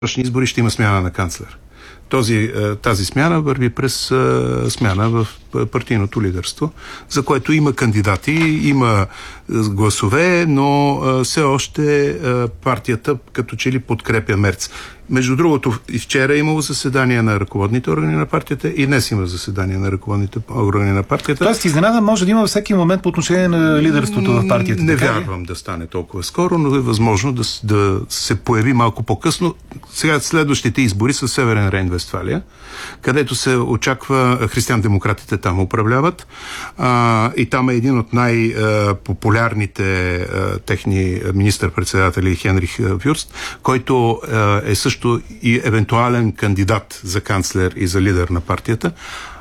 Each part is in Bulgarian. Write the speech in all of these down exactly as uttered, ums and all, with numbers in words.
избори ще има смяна на канцлер. Този, тази смяна върви през смяна в партийното лидерство, за което има кандидати, има гласове, но все още партията като че ли подкрепя Мерц. Между другото, и вчера е имало заседание на ръководните органи на партията, и днес има заседание на ръководните органи на партията. Тоест, изненада може да има във всеки момент по отношение на лидерството в партията. Не вярвам да стане толкова скоро, но е възможно да, да се появи малко по-късно. Сега следващите избори са Северен Рейн-Вестфалия, където се очаква, християн-демократите там управляват, а, и там е един от най-популярните а, техни министър-председатели Хенрих Вюрст, който а, е също и евентуален кандидат за канцлер и за лидер на партията.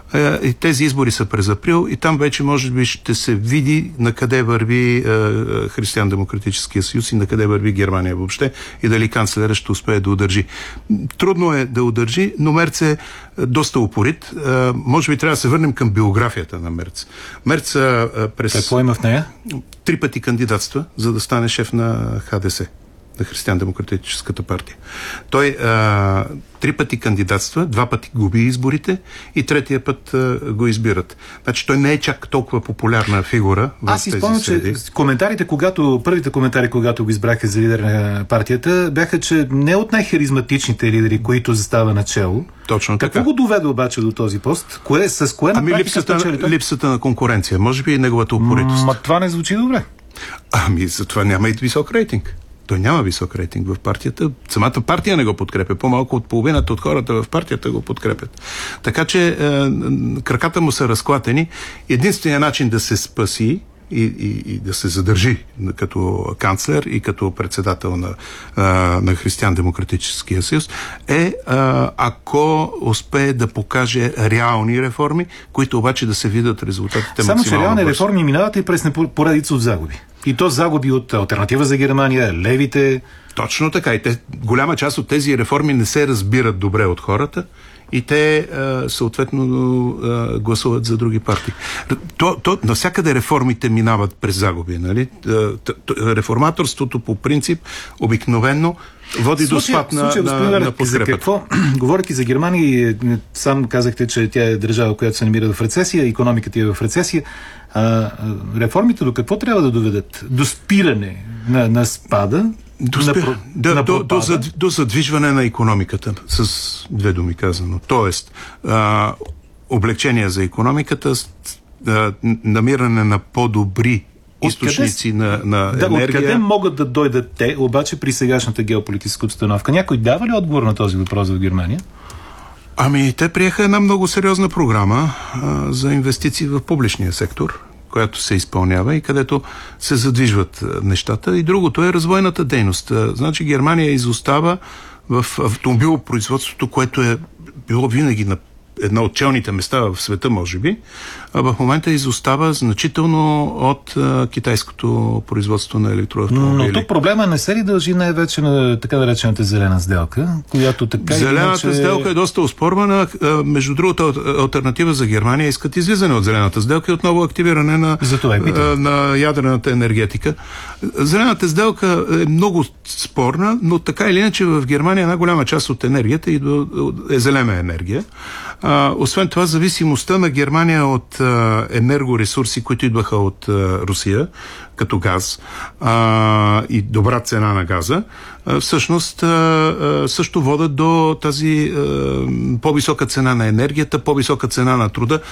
И тези избори са през април и там вече може би ще се види на къде върви е, Християн-демократическия съюз и на къде върви Германия въобще и дали канцлера ще успее да удържи. Трудно е да удържи, но Мерц е доста упорит. Е, може би трябва да се върнем към биографията на Мерц. Мерц е, през... Какво има в нея? Три пъти кандидатства, за да стане шеф на ХДС, на Християн-демократическата партия. Той а, три пъти кандидатства, два пъти губи изборите и третия път а, го избират. Значи той не е чак толкова популярна фигура в Аз тези изпомням, че коментарите, когато, първите коментари, когато го избраха за лидер на партията, бяха, че не от най-харизматичните лидери, които застава начело. Точно така. Какво го доведе обаче до този пост? Кое, с кое ами липсата, липсата на конкуренция. Може би и неговата упоритост. Ма това не звучи добре. Ами затова няма и висок рейтинг. Той няма висок рейтинг в партията. Самата партия не го подкрепя. По-малко от половината от хората в партията го подкрепят. Така че е, краката му са разклатени. Единственият начин да се спаси и, и, и да се задържи като канцлер и като председател на, на Християн-демократическия съюз е ако успее да покаже реални реформи, които обаче да се видят резултатите максимално. Само, че реални бързо. реформи минават и през поредица от загуби. И то загуби от Алтернатива за Германия, левите. Точно така. И те, голяма част от тези реформи не се разбират добре от хората и те а, съответно а, гласуват за други партии. То, то, навсякъде реформите минават през загуби. Нали? Реформаторството по принцип обикновено води случай, до спад на, случай, на, на подкрепата. Какво? Говорейки за Германия, сам казахте, че тя е държава, която се намира в рецесия, икономиката е в рецесия. А, реформите до какво трябва да доведат? До спиране на, на спада? До, спи... на, да, на до, до, зад, до задвижване на икономиката, с две думи казано. Тоест, а, облегчение за икономиката, а, намиране на по-добри източници на, на да, енергия. Откъде могат да дойдат те, обаче при сегашната геополитическа обстановка? Някой дава ли отговор на този въпрос в Германия? Ами, те приеха една много сериозна програма а, за инвестиции в публичния сектор, която се изпълнява и където се задвижват нещата. И другото е развойната дейност. Значи Германия изостава в автомобилопроизводството, което е било винаги на една от челните места в света, може би, а в момента изостава значително от а, китайското производство на електроавтомобили. Но тук проблема не се ли дължи най-вече на така наречената зелена сделка, която така Зелената иначе... сделка е доста оспорвана. Между другото, Алтернатива за Германия искат излизане от зелената сделка и отново активиране на, на ядрената енергетика. Зелената сделка е много спорна, но така или иначе в Германия една голяма част от енергията е зелена енергия. А, освен това, зависимостта на Германия от а, енергоресурси, които идваха от а, Русия, като газ а, и добра цена на газа, а, всъщност а, а, също водят до тази а, по-висока цена на енергията, по-висока цена на труда.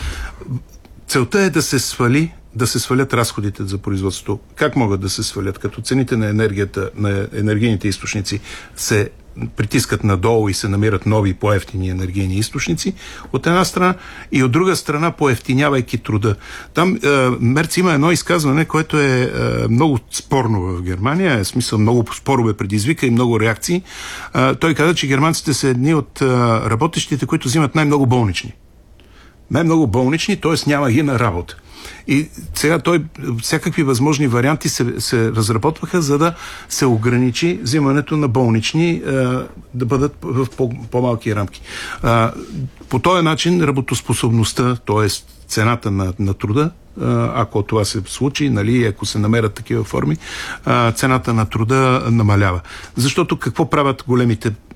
Целта е да се свали да се свалят разходите за производството. Как могат да се свалят? Като цените на енергията, на енергийните източници се притискат надолу и се намират нови по-евтини енергийни източници, от една страна, и от друга страна поевтинявайки труда. Там е, Мерц има едно изказване, което е, е много спорно в Германия, е смисъл много спорове предизвика и много реакции. Е, той каза, че германците са едни от е, работещите, които взимат най-много болнични. Най-много болнични, т.е. няма ги на работа. И сега той всякакви възможни варианти се, се разработваха, за да се ограничи взимането на болнични, е, да бъдат в по, по-малки рамки. Е, по този начин работоспособността, т.е. цената на, на труда, е, ако това се случи, нали, ако се намерят такива форми, е, цената на труда намалява. Защото какво правят големите